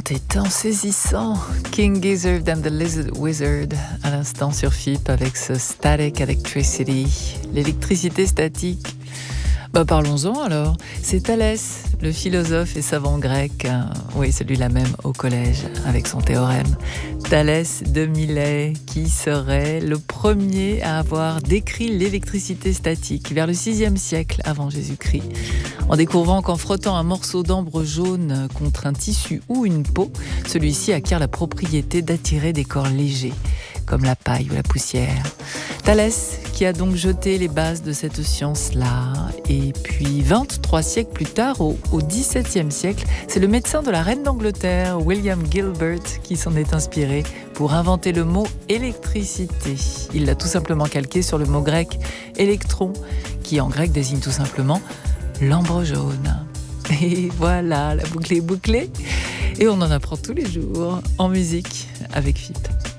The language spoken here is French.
était saisissant. King Gizzard and the Lizard Wizard, à l'instant sur FIP avec ce Static Electricity, l'électricité statique. Parlons-en alors. C'est Thalès, le philosophe et savant grec, oui, celui-là même au collège, avec son théorème. Thalès de Milet, qui serait le premier à avoir décrit l'électricité statique vers le 6e siècle avant Jésus-Christ, en découvrant qu'en frottant un morceau d'ambre jaune contre un tissu ou une peau, celui-ci acquiert la propriété d'attirer des corps légers, comme la paille ou la poussière. Thalès qui a donc jeté les bases de cette science-là. Et puis 23 siècles plus tard, au XVIIe siècle, c'est le médecin de la reine d'Angleterre, William Gilbert, qui s'en est inspiré pour inventer le mot électricité. Il l'a tout simplement calqué sur le mot grec électron, qui en grec désigne tout simplement l'ambre jaune. Et voilà, la boucle est bouclée. Et on en apprend tous les jours en musique avec FIP.